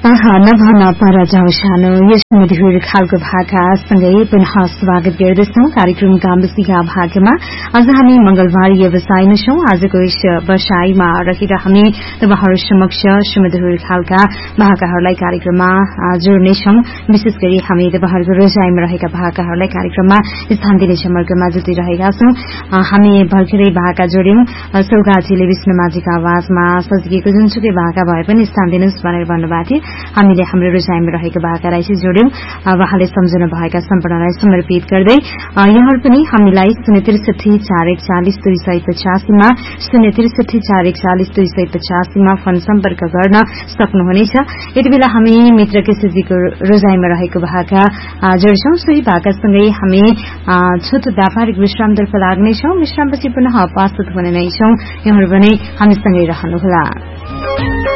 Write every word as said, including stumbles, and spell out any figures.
नभन पर जाऊ सानो यस मधुर खालको भाकासँगै पुनः स्वागत गर्दछौं कार्यक्रम गाम्बेसीका भागमा। आज हामी मंगलबार व्यवसायमा छौं। आजको यस बसाईमा रहेर हामी तपाईहरु समक्ष सुमधुर खालका भाकाहरूलाई कार्यक्रममा जोड्नेछौं। विशेष गरी हामी तपाईहरुको रोजाइमा रहेका भाकाहरूलाई कार्यक्रममा स्थान दिने समर्पणमा जुटिरहेका छौं। हामी भर्खरै भाका जोड्यौं। सौगाजीले विष्णुमाझीको आवाजमा सजिएको जुनसुकै भाका भए पनि स्थान दिनुस् भनेर भन्नुभएको थियो। हामीले हाम्रो रोजाइमा रहेको भाकालाई चाहिँ जोड्यौं। उहाँले सम्झनु भएका सम्पूर्णलाई समर्पित गर्दै यहाँहरु पनि हामीलाई शून्य त्रिसठी चार एकचालिस दुई सय पचासीमा शून्य त्रिसठी चार एकचालिस दुई सय पचासीमा फोन सम्पर्क गर्न सक्नुहुनेछ। यति बेला हामी मित्र केसीजीको रोजाइमा रहेको भाका जोड्छौं। सोही भाकासँगै हामी छोटो व्यापारिक विश्रामतर्फ लाग्नेछौं। विश्रामपछि पुनः उपस्थित हुने नै छौं। यहाँहरु पनि हामीसँगै रहनुहोला।